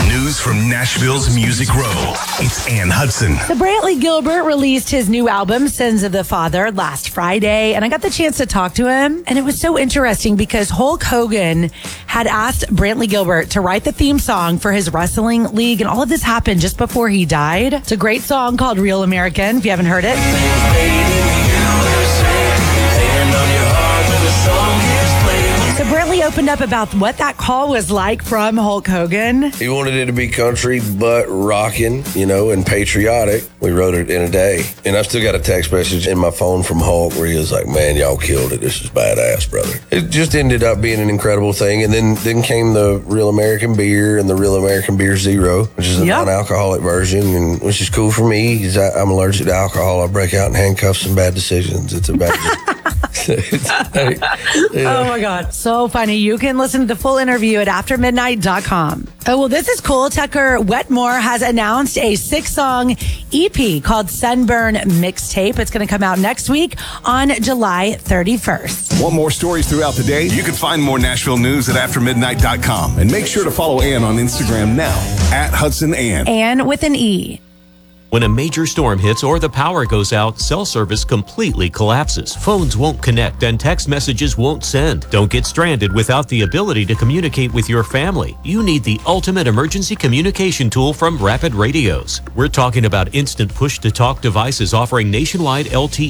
News from Nashville's Music Row. It's Ann Hudson. So Brantley Gilbert released his new album, Sins of the Father, last Friday, and I got the chance to talk to him. And it was so interesting because Hulk Hogan had asked Brantley Gilbert to write the theme song for his wrestling league, and all of this happened just before he died. It's a great song called Real American, if you haven't heard it. So Brantley opened up about what that call was like from Hulk Hogan. He wanted it to be country, but rocking, and patriotic. We wrote it in a day. And I've still got a text message in my phone from Hulk where he was like, man, y'all killed it. This is badass, brother. It just ended up being an incredible thing. And then came the Real American Beer and the Real American Beer Zero, which is a non-alcoholic version, and which is cool for me because I'm allergic to alcohol. I break out in handcuffs and bad decisions. It's a bad Oh my God. So funny. You can listen to the full interview at aftermidnight.com. Oh, well, this is cool. Tucker Wetmore has announced a 6-song EP called Sunburn Mixtape. It's going to come out next week on July 31st. Want more stories throughout the day? You can find more Nashville news at aftermidnight.com. And make sure to follow Ann on Instagram now at Hudson Ann. Ann with an E. When a major storm hits or the power goes out, cell service completely collapses. Phones won't connect and text messages won't send. Don't get stranded without the ability to communicate with your family. You need the ultimate emergency communication tool from Rapid Radios. We're talking about instant push-to-talk devices offering nationwide LTE